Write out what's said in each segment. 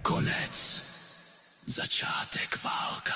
Konec. Začátek válka.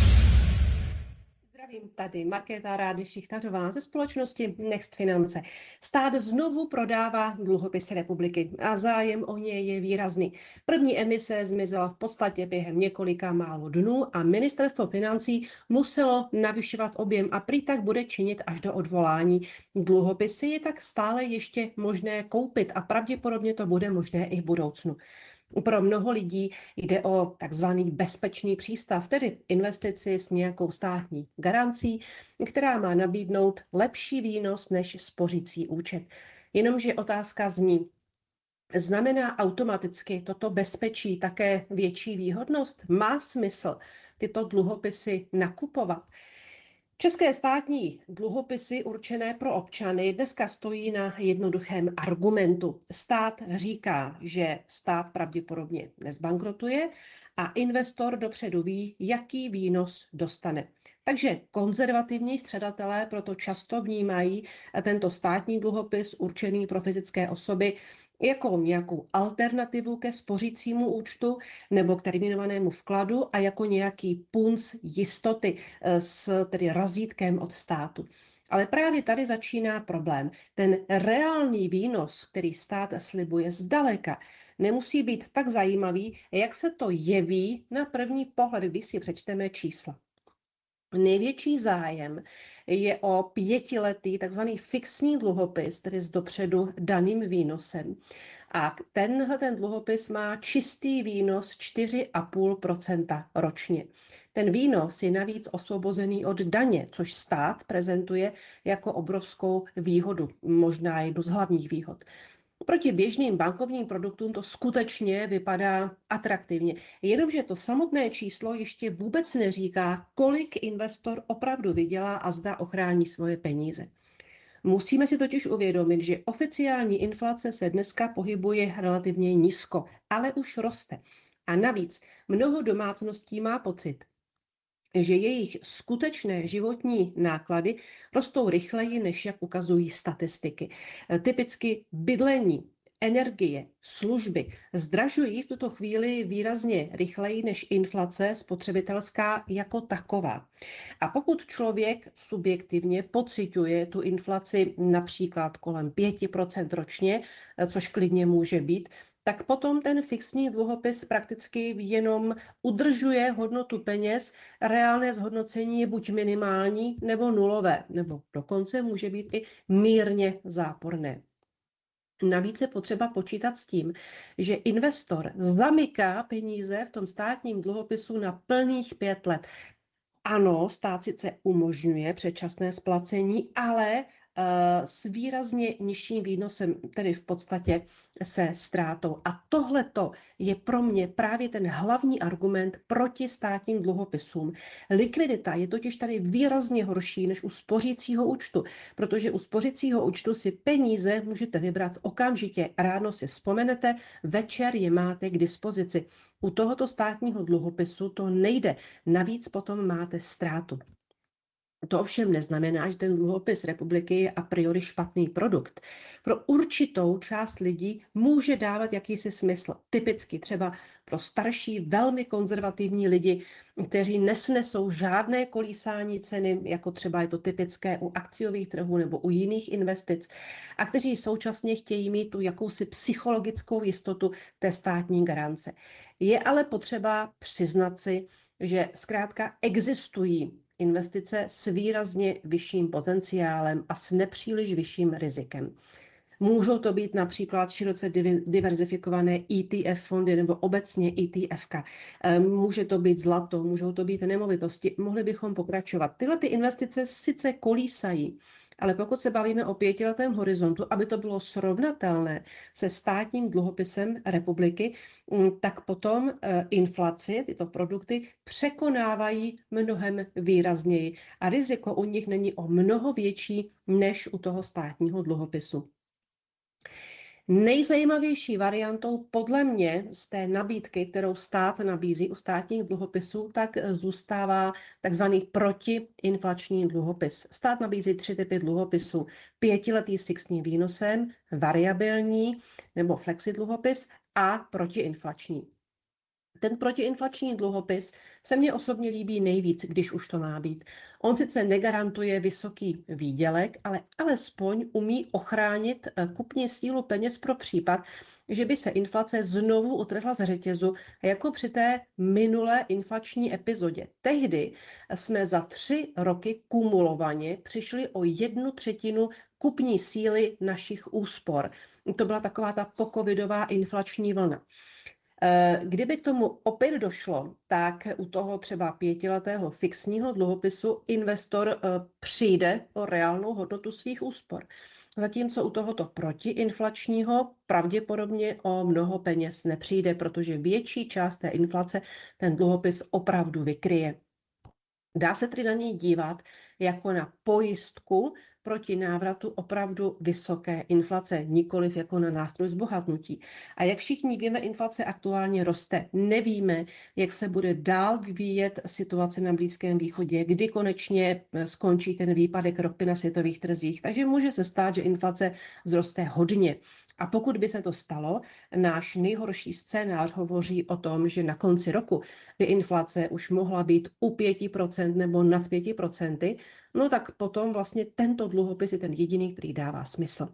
Zdravím, tady Markéta Rády-Šichtařová ze společnosti Next Finance. Stát znovu prodává dluhopisy republiky a zájem o ně je výrazný. První emise zmizela v podstatě během několika málo dnů a ministerstvo financí muselo navyšovat objem a prý tak bude činit až do odvolání. Dluhopisy je tak stále ještě možné koupit a pravděpodobně to bude možné i v budoucnu. Pro mnoho lidí jde o takzvaný bezpečný přístav, tedy investici s nějakou státní garancí, která má nabídnout lepší výnos než spořící účet. Jenomže otázka zní, znamená automaticky toto bezpečí také větší výhodnost? Má smysl tyto dluhopisy nakupovat? České státní dluhopisy určené pro občany dneska stojí na jednoduchém argumentu. Stát říká, že stát pravděpodobně nezbankrotuje a investor dopředu ví, jaký výnos dostane. Takže konzervativní střadatelé proto často vnímají tento státní dluhopis určený pro fyzické osoby jako nějakou alternativu ke spořícímu účtu nebo k termínovanému vkladu a jako nějaký punc jistoty s tedy razítkem od státu. Ale právě tady začíná problém. Ten reálný výnos, který stát slibuje zdaleka, nemusí být tak zajímavý, jak se to jeví na první pohled, když si přečteme čísla. Největší zájem je o 5letý takzvaný fixní dluhopis, tedy s dopředu daným výnosem. A ten dluhopis má čistý výnos 4,5% ročně. Ten výnos je navíc osvobozený od daně, což stát prezentuje jako obrovskou výhodu, možná jednu z hlavních výhod. Proti běžným bankovním produktům to skutečně vypadá atraktivně. Jenomže to samotné číslo ještě vůbec neříká, kolik investor opravdu vydělá a zda ochrání svoje peníze. Musíme si totiž uvědomit, že oficiální inflace se dneska pohybuje relativně nízko, ale už roste. A navíc mnoho domácností má pocit, že jejich skutečné životní náklady rostou rychleji, než jak ukazují statistiky. Typicky bydlení, energie, služby zdražují v tuto chvíli výrazně rychleji než inflace spotřebitelská jako taková. A pokud člověk subjektivně pociťuje tu inflaci například kolem 5% ročně, což klidně může být, tak potom ten fixní dluhopis prakticky jenom udržuje hodnotu peněz, reálné zhodnocení je buď minimální nebo nulové, nebo dokonce může být i mírně záporné. Navíc je potřeba počítat s tím, že investor zamyká peníze v tom státním dluhopisu na plných 5 let. Ano, stát sice umožňuje předčasné splacení, ale s výrazně nižším výnosem, tedy v podstatě se ztrátou. A tohleto je pro mě právě ten hlavní argument proti státním dluhopisům. Likvidita je totiž tady výrazně horší než u spořícího účtu, protože u spořícího účtu si peníze můžete vybrat okamžitě. Ráno si vzpomenete, večer je máte k dispozici. U tohoto státního dluhopisu to nejde. Navíc potom máte ztrátu. To ovšem neznamená, že ten dluhopis republiky je a priori špatný produkt. Pro určitou část lidí může dávat jakýsi smysl. Typicky třeba pro starší, velmi konzervativní lidi, kteří nesnesou žádné kolísání ceny, jako třeba je to typické u akciových trhů nebo u jiných investic, a kteří současně chtějí mít tu jakousi psychologickou jistotu té státní garance. Je ale potřeba přiznat si, že zkrátka existují investice s výrazně vyšším potenciálem a s nepříliš vyšším rizikem. Můžou to být například široce diverzifikované ETF fondy nebo obecně ETFka. Může to být zlato, můžou to být nemovitosti. Mohli bychom pokračovat. Tyhle ty investice sice kolísají, ale pokud se bavíme o 5letém horizontu, aby to bylo srovnatelné se státním dluhopisem republiky, tak potom inflaci, tyto produkty překonávají mnohem výrazněji a riziko u nich není o mnoho větší než u toho státního dluhopisu. Nejzajímavější variantou podle mě z té nabídky, kterou stát nabízí u státních dluhopisů, tak zůstává takzvaný protiinflační dluhopis. Stát nabízí 3 typy dluhopisů. 5letý s fixním výnosem, variabilní nebo flexidluhopis a protiinflační. Ten protiinflační dluhopis se mně osobně líbí nejvíc, když už to má být. On sice negarantuje vysoký výdělek, ale alespoň umí ochránit kupní sílu peněz pro případ, že by se inflace znovu utrhla z řetězu, jako při té minulé inflační epizodě. Tehdy jsme za 3 roky kumulovaně přišli o 1/3 kupní síly našich úspor. To byla taková ta pocovidová inflační vlna. Kdyby k tomu opět došlo, tak u toho třeba 5letého fixního dluhopisu investor přijde o reálnou hodnotu svých úspor. Zatímco u tohoto protiinflačního pravděpodobně o mnoho peněz nepřijde, protože větší část té inflace ten dluhopis opravdu vykryje. Dá se tedy na něj dívat jako na pojistku proti návratu opravdu vysoké inflace, nikoliv jako na nástroj zbohatnutí. A jak všichni víme, inflace aktuálně roste. Nevíme, jak se bude dál vyvíjet situace na Blízkém východě, kdy konečně skončí ten výpadek ropy na světových trzích. Takže může se stát, že inflace vzroste hodně. A pokud by se to stalo, náš nejhorší scénář hovoří o tom, že na konci roku by inflace už mohla být u 5% nebo nad 5%, no tak potom vlastně tento dluhopis je ten jediný, který dává smysl.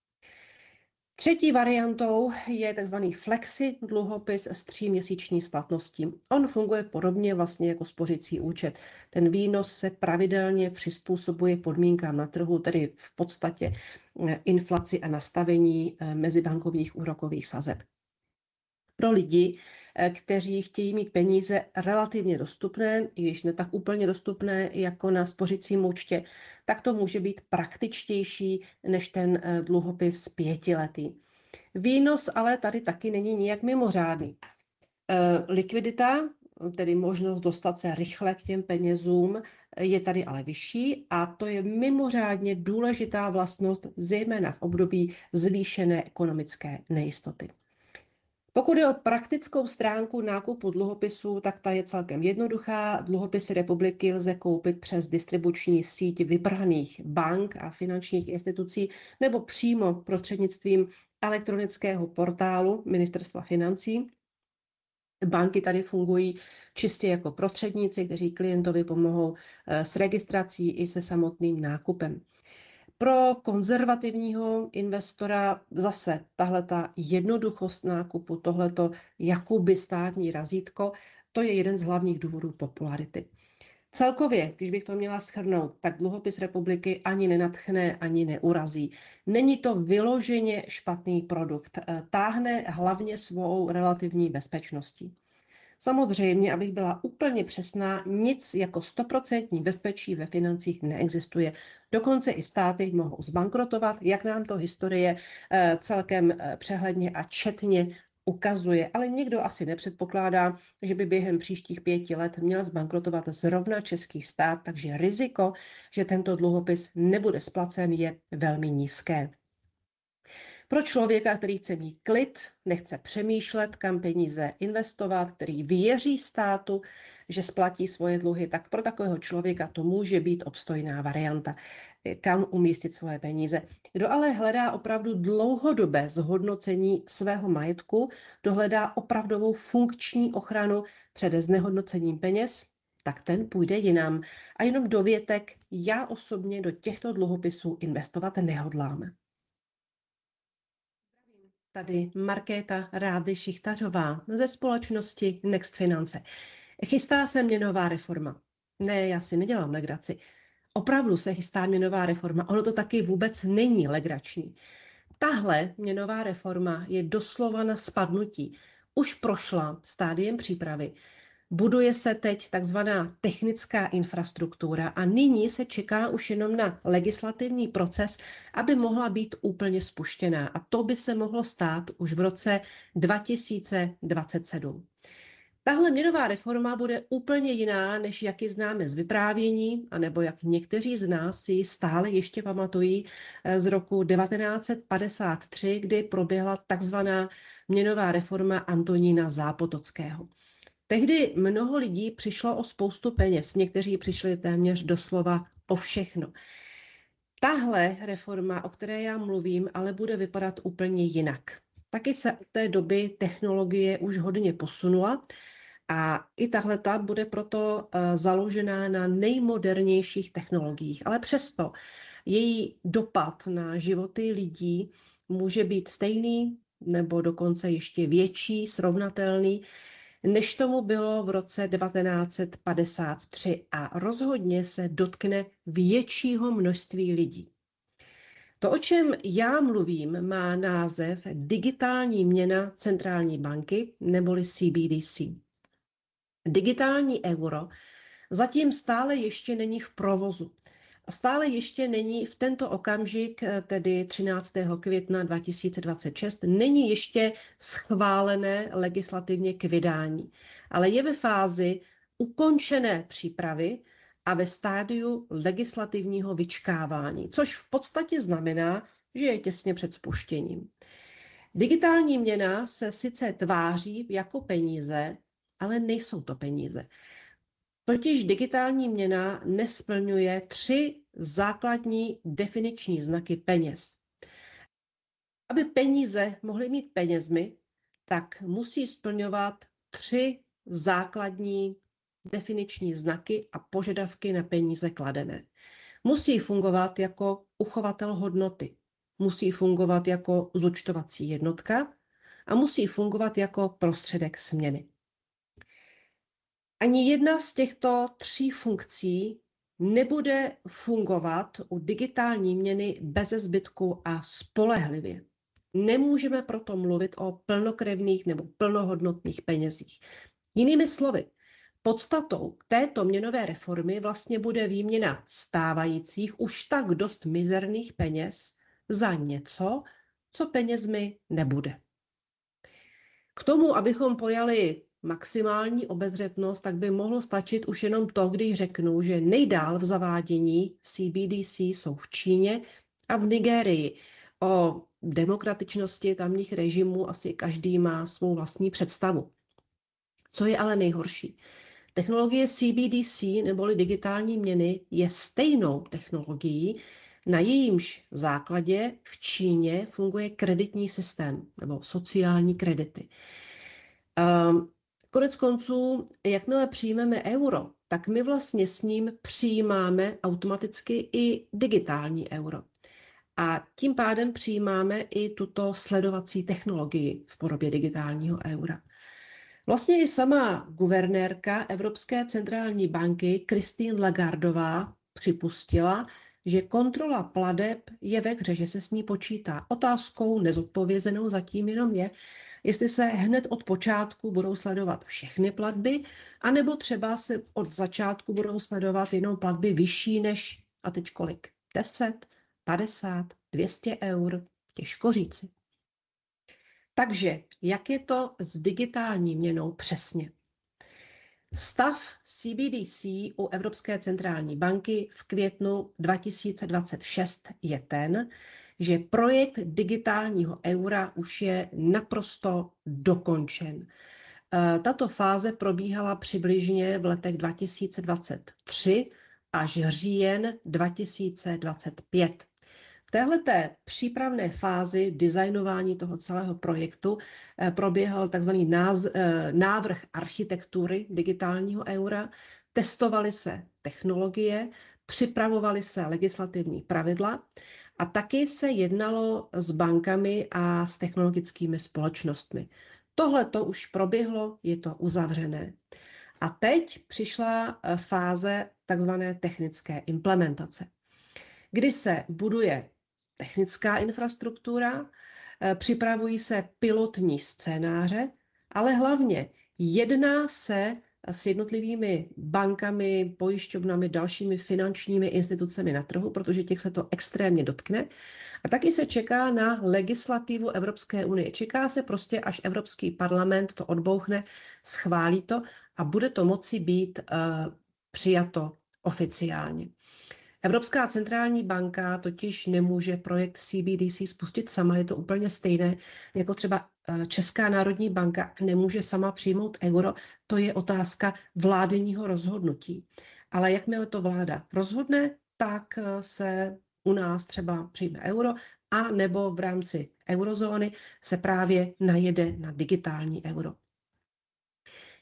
Třetí variantou je tzv. Flexi dluhopis s 3měsíční splatností. On funguje podobně vlastně jako spořicí účet. Ten výnos se pravidelně přizpůsobuje podmínkám na trhu, tedy v podstatě inflaci a nastavení mezibankovních úrokových sazeb. Pro lidi, kteří chtějí mít peníze relativně dostupné, i když ne tak úplně dostupné jako na spořicím účtě, tak to může být praktičtější než ten dluhopis 5letý. Výnos ale tady taky není nijak mimořádný. Likvidita, tedy možnost dostat se rychle k těm penězům, je tady ale vyšší a to je mimořádně důležitá vlastnost, zejména v období zvýšené ekonomické nejistoty. Pokud je o praktickou stránku nákupu dluhopisů, tak ta je celkem jednoduchá. Dluhopisy republiky lze koupit přes distribuční síť vybraných bank a finančních institucí nebo přímo prostřednictvím elektronického portálu Ministerstva financí. Banky tady fungují čistě jako prostředníci, kteří klientovi pomohou s registrací i se samotným nákupem. Pro konzervativního investora zase tahleta jednoduchost nákupu, tohleto jakoby státní razítko, to je jeden z hlavních důvodů popularity. Celkově, když bych to měla shrnout, tak dluhopis republiky ani nenadchne, ani neurazí. Není to vyloženě špatný produkt, táhne hlavně svou relativní bezpečností. Samozřejmě, abych byla úplně přesná, nic jako 100% bezpečí ve financích neexistuje. Dokonce i státy mohou zbankrotovat, jak nám to historie celkem přehledně a četně ukazuje. Ale nikdo asi nepředpokládá, že by během příštích 5 let měl zbankrotovat zrovna český stát, takže riziko, že tento dluhopis nebude splacen, je velmi nízké. Pro člověka, který chce mít klid, nechce přemýšlet, kam peníze investovat, který věří státu, že splatí svoje dluhy, tak pro takového člověka to může být obstojná varianta, kam umístit svoje peníze. Kdo ale hledá opravdu dlouhodobé zhodnocení svého majetku, kdo hledá opravdovou funkční ochranu před znehodnocením peněz, tak ten půjde jinam. A jenom dovětek, já osobně do těchto dluhopisů investovat nehodlám. Tady Markéta Rády Šichtařová ze společnosti Next Finance. Chystá se měnová reforma. Ne, já si nedělám legraci. Opravdu se chystá měnová reforma. Ono to taky vůbec není legrační. Tahle měnová reforma je doslova na spadnutí. Už prošla stádiem přípravy. Buduje se teď takzvaná technická infrastruktura a nyní se čeká už jenom na legislativní proces, aby mohla být úplně spuštěná. A to by se mohlo stát už v roce 2027. Tahle měnová reforma bude úplně jiná, než jak ji známe z vyprávění, anebo jak někteří z nás si ji stále ještě pamatují z roku 1953, kdy proběhla takzvaná měnová reforma Antonína Zápotockého. Tehdy mnoho lidí přišlo o spoustu peněz, někteří přišli téměř doslova o všechno. Tahle reforma, o které já mluvím, ale bude vypadat úplně jinak. Taky se od té doby technologie už hodně posunula A i tahleta bude proto založená na nejmodernějších technologiích, ale přesto její dopad na životy lidí může být stejný nebo dokonce ještě větší, srovnatelný, než tomu bylo v roce 1953 a rozhodně se dotkne většího množství lidí. To, o čem já mluvím, má název Digitální měna centrální banky neboli CBDC. Digitální euro zatím stále ještě není v provozu. Stále ještě není v tento okamžik, tedy 13. května 2026, není ještě schválené legislativně k vydání, ale je ve fázi ukončené přípravy a ve stádiu legislativního vyčkávání, což v podstatě znamená, že je těsně před spuštěním. Digitální měna se sice tváří jako peníze, ale nejsou to peníze. Totiž digitální měna nesplňuje 3 základní definiční znaky peněz. Aby peníze mohly mít penězmi, tak musí splňovat 3 základní definiční znaky a požadavky na peníze kladené. Musí fungovat jako uchovatel hodnoty, musí fungovat jako zúčtovací jednotka a musí fungovat jako prostředek směny. Ani jedna z těchto 3 funkcí nebude fungovat u digitální měny beze zbytku a spolehlivě. Nemůžeme proto mluvit o plnokrevných nebo plnohodnotných penězích. Jinými slovy, podstatou této měnové reformy vlastně bude výměna stávajících už tak dost mizerných peněz za něco, co penězmi nebude. K tomu, abychom pojali maximální obezřetnost, tak by mohlo stačit už jenom to, když řeknu, že nejdál v zavádění CBDC jsou v Číně a v Nigérii. O demokratičnosti tamních režimů asi každý má svou vlastní představu. Co je ale nejhorší? Technologie CBDC neboli digitální měny je stejnou technologií, na jejímž základě v Číně funguje kreditní systém nebo sociální kredity. Konec konců, jakmile přijmeme euro, tak my vlastně s ním přijímáme automaticky i digitální euro. A tím pádem přijímáme i tuto sledovací technologii v podobě digitálního eura. Vlastně i sama guvernérka Evropské centrální banky Christine Lagardová připustila, že kontrola plateb je ve hře, že se s ní počítá. Otázkou nezodpovězenou zatím jenom je, jestli se hned od počátku budou sledovat všechny platby, anebo třeba se od začátku budou sledovat jenom platby vyšší než, a teď kolik? 10, 50, 200 eur? Těžko říci. Takže jak je to s digitální měnou přesně? Stav CBDC u Evropské centrální banky v květnu 2026 je ten, že projekt digitálního eura už je naprosto dokončen. Tato fáze probíhala přibližně v letech 2023 až říjen 2025. V téhleté přípravné fázi designování toho celého projektu proběhl tzv. Návrh architektury digitálního eura, testovaly se technologie, připravovaly se legislativní pravidla a taky se jednalo s bankami a s technologickými společnostmi. Tohle to už proběhlo, je to uzavřené. A teď přišla fáze takzvané technické implementace, kdy se buduje technická infrastruktura, připravují se pilotní scénáře, ale hlavně jedná se s jednotlivými bankami, pojišťovnami, dalšími finančními institucemi na trhu, protože těch se to extrémně dotkne. A taky se čeká na legislativu Evropské unie. Čeká se prostě, až Evropský parlament to odbouchne, schválí to a bude to moci být přijato oficiálně. Evropská centrální banka totiž nemůže projekt CBDC spustit sama, je to úplně stejné, jako třeba Česká národní banka nemůže sama přijmout euro, to je otázka vládního rozhodnutí. Ale jakmile to vláda rozhodne, tak se u nás třeba přijme euro a nebo v rámci eurozóny se právě najede na digitální euro.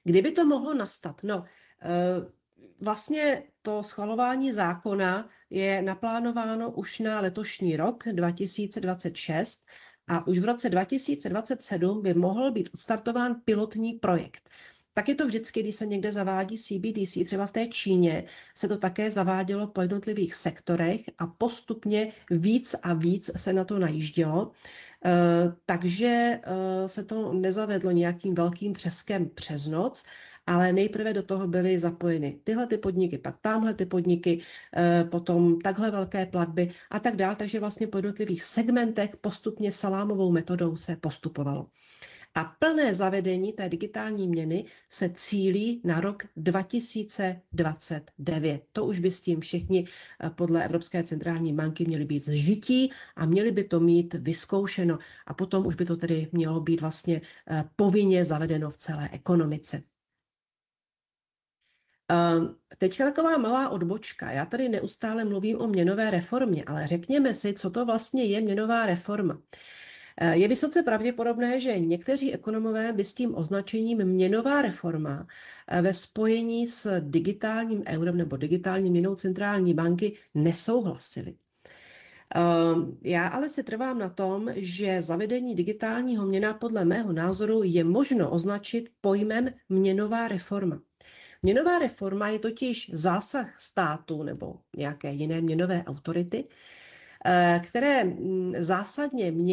Kdyby to mohlo nastat? No, vlastně to schvalování zákona je naplánováno už na letošní rok 2026 a už v roce 2027 by mohl být odstartován pilotní projekt. Tak je to vždycky, když se někde zavádí CBDC, třeba v té Číně se to také zavádělo po jednotlivých sektorech a postupně víc a víc se na to najíždělo. Takže se to nezavedlo nějakým velkým třeskem přes noc, ale nejprve do toho byly zapojeny tyhle ty podniky, pak tamhle ty podniky, potom takhle velké platby a tak dále. Takže vlastně po jednotlivých segmentech postupně salámovou metodou se postupovalo. A plné zavedení té digitální měny se cílí na rok 2029. To už by s tím všichni podle Evropské centrální banky měli být zžití a měli by to mít vyzkoušeno. A potom už by to tedy mělo být vlastně povinně zavedeno v celé ekonomice. Teďka taková malá odbočka. Já tady neustále mluvím o měnové reformě, ale řekněme si, co to vlastně je měnová reforma. Je vysoce pravděpodobné, že někteří ekonomové by s tím označením měnová reforma ve spojení s digitálním eurem nebo digitální měnou centrální banky nesouhlasili. Já ale si trvám na tom, že zavedení digitálního měna podle mého názoru je možno označit pojmem měnová reforma. Měnová reforma je totiž zásah státu nebo nějaké jiné měnové autority, které zásadně mění